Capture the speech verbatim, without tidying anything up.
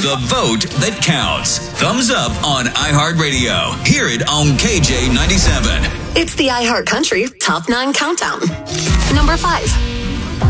The vote that counts. Thumbs up on iHeartRadio. Hear it on K J ninety-seven. It's the iHeart Country Top nine Countdown. Number five.